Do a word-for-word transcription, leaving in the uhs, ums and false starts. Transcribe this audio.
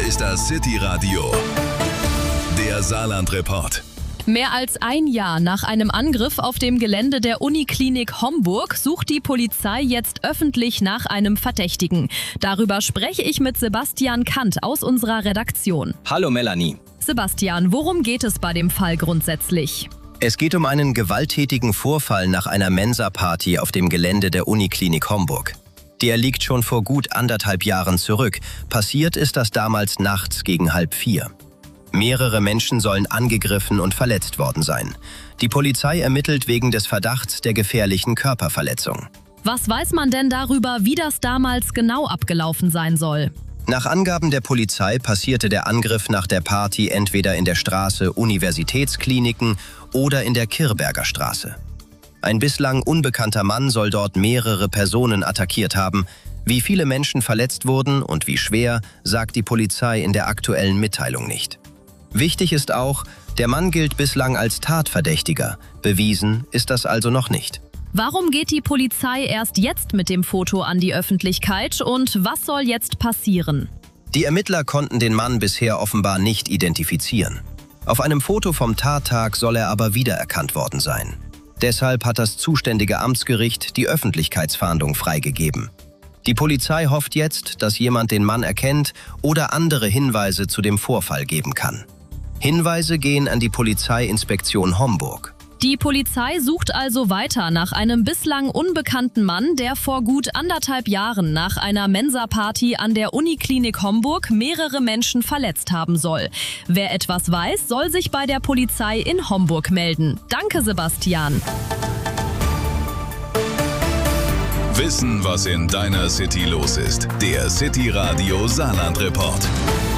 ist das City Radio, der Saarland-Report. Mehr als ein Jahr nach einem Angriff auf dem Gelände der Uniklinik Homburg sucht die Polizei jetzt öffentlich nach einem Verdächtigen. Darüber spreche ich mit Sebastian Kant aus unserer Redaktion. Hallo Melanie. Sebastian, worum geht es bei dem Fall grundsätzlich? Es geht um einen gewalttätigen Vorfall nach einer Mensa-Party auf dem Gelände der Uniklinik Homburg. Der liegt schon vor gut anderthalb Jahren zurück. Passiert ist das damals nachts gegen halb vier. Mehrere Menschen sollen angegriffen und verletzt worden sein. Die Polizei ermittelt wegen des Verdachts der gefährlichen Körperverletzung. Was weiß man denn darüber, wie das damals genau abgelaufen sein soll? Nach Angaben der Polizei passierte der Angriff nach der Party entweder in der Straße Universitätskliniken oder in der Kirberger Straße. Ein bislang unbekannter Mann soll dort mehrere Personen attackiert haben. Wie viele Menschen verletzt wurden und wie schwer, sagt die Polizei in der aktuellen Mitteilung nicht. Wichtig ist auch, der Mann gilt bislang als Tatverdächtiger. Bewiesen ist das also noch nicht. Warum geht die Polizei erst jetzt mit dem Foto an die Öffentlichkeit und was soll jetzt passieren? Die Ermittler konnten den Mann bisher offenbar nicht identifizieren. Auf einem Foto vom Tattag soll er aber wiedererkannt worden sein. Deshalb hat das zuständige Amtsgericht die Öffentlichkeitsfahndung freigegeben. Die Polizei hofft jetzt, dass jemand den Mann erkennt oder andere Hinweise zu dem Vorfall geben kann. Hinweise gehen an die Polizeiinspektion Homburg. Die Polizei sucht also weiter nach einem bislang unbekannten Mann, der vor gut anderthalb Jahren nach einer Mensa-Party an der Uniklinik Homburg mehrere Menschen verletzt haben soll. Wer etwas weiß, soll sich bei der Polizei in Homburg melden. Danke, Sebastian. Wissen, was in deiner City los ist. Der City Radio Saarland-Report.